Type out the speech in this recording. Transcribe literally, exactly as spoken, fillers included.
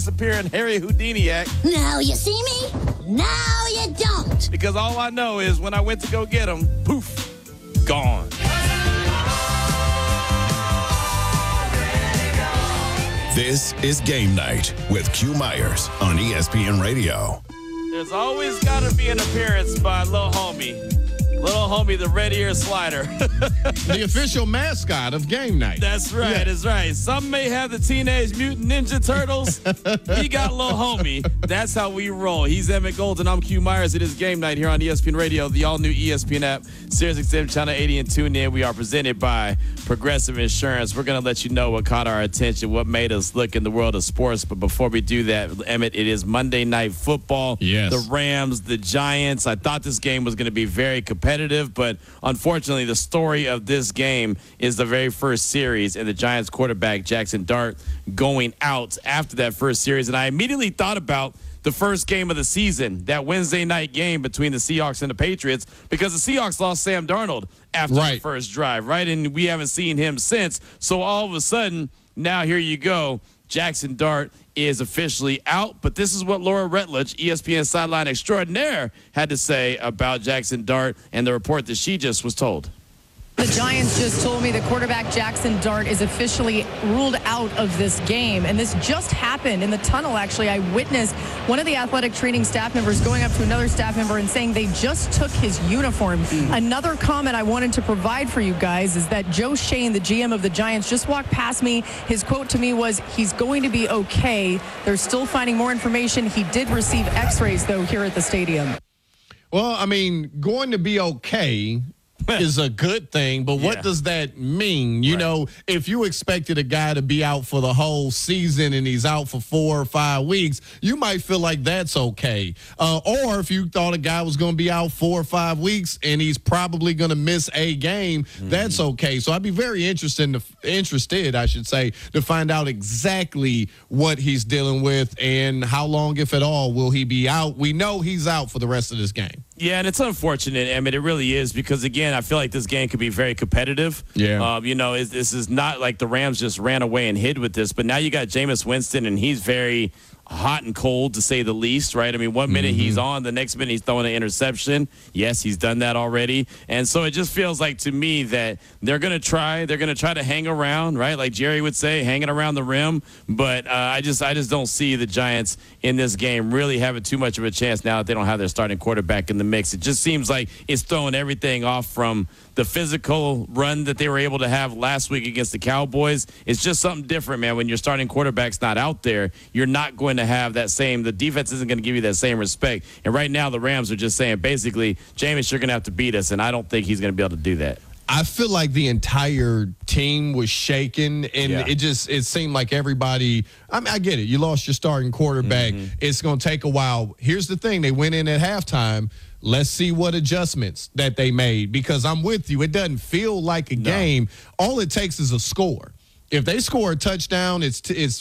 appearing Harry Houdiniac. Now you see me? Now you don't. Because all I know is when I went to go get him, poof, gone. This is Game Night with Q Myers on E S P N Radio. There's always got to be an appearance by Lil Homie. Little homie, the red ear slider. The official mascot of Game Night. That's right, Yeah. that's right. Some may have the Teenage Mutant Ninja Turtles. He got Little Homie. That's how we roll. He's Emmett Golden. I'm Q Myers. It is Game Night here on E S P N Radio, the all-new E S P N app, Sirius X M Channel eighty, and tune in. We are presented by Progressive Insurance. We're going to let you know what caught our attention, what made us look in the world of sports. But before we do that, Emmett, it is Monday Night Football. Yes. The Rams, the Giants. I thought this game was going to be very competitive, but unfortunately, the story of this game is the very first series and the Giants quarterback, Jackson Dart, going out after that first series. And I immediately thought about the first game of the season, that Wednesday night game between the Seahawks and the Patriots, because the Seahawks lost Sam Darnold after Right. the first drive, right? And we haven't seen him since. So all of a sudden, now here you go. Jackson Dart is officially out, but this is what Laura Rutledge, E S P N sideline extraordinaire, had to say about Jackson Dart and the report that she just was told. The Giants just told me the quarterback Jackson Dart is officially ruled out of this game. And this just happened in the tunnel, actually. I witnessed one of the athletic training staff members going up to another staff member and saying they just took his uniform. Mm. Another comment I wanted to provide for you guys is that Joe Shane, the G M of the Giants, just walked past me. His quote to me was, he's going to be okay. They're still finding more information. He did receive x-rays, though, here at the stadium. Well, I mean, going to be okay is a good thing, but what Yeah. does that mean? You Right. know, if you expected a guy to be out for the whole season and he's out for four or five weeks, you might feel like that's okay. Uh, or if you thought a guy was going to be out four or five weeks and he's probably going to miss a game, mm-hmm. that's okay. So I'd be very interested, to, interested, I should say, to find out exactly what he's dealing with and how long, if at all, will he be out. We know he's out for the rest of this game. Yeah, and it's unfortunate, Emmett. It really is, because, again, I feel like this game could be very competitive. Yeah. Um, you know, it's, this is not like the Rams just ran away and hid with this, but now you got Jameis Winston, and he's very hot and cold, to say the least, right? I mean, one minute mm-hmm. he's on, the next minute he's throwing an interception. Yes, he's done that already. And so it just feels like to me that they're going to try. They're going to try to hang around, right? Like Jerry would say, hanging around the rim. But uh, I just I just don't see the Giants in this game really having too much of a chance now that they don't have their starting quarterback in the mix. It just seems like it's throwing everything off from the physical run that they were able to have last week against the Cowboys. It's just something different, man. When your starting quarterback's not out there, you're not going to have that same, the defense isn't going to give you that same respect. And right now the Rams are just saying, basically, Jameis, you're going to have to beat us, and I don't think he's going to be able to do that. I feel like the entire team was shaken, and Yeah. it just it seemed like everybody. I mean, I get it. You lost your starting quarterback. Mm-hmm. It's going to take a while. Here's the thing: they went in at halftime. Let's see what adjustments that they made, because I'm with you. It doesn't feel like a No. game. All it takes is a score. If they score a touchdown, it's t- it's